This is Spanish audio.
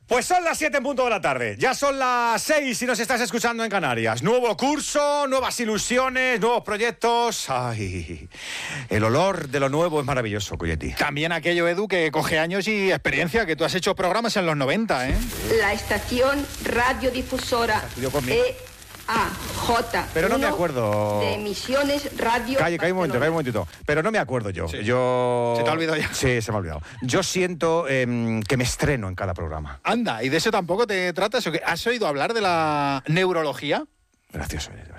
Pues son las 7 en punto de la tarde. Ya son las 6 si nos estás escuchando en Canarias. Nuevo curso, nuevas ilusiones, nuevos proyectos. Ay, el olor de lo nuevo es maravilloso, Coyetti. También aquello, Edu, que coge años y experiencia, que tú has hecho programas en los 90, ¿eh? La estación radiodifusora EAJ. Pero no me acuerdo. De emisiones radio. Calle un momentito. Pero no me acuerdo yo. Sí. Yo... ¿Se te ha olvidado ya? Sí, se me ha olvidado. Yo siento que me estreno en cada programa. Anda, ¿y de eso tampoco te tratas? ¿O qué? ¿Has oído hablar de la neurología? Gracioso eres.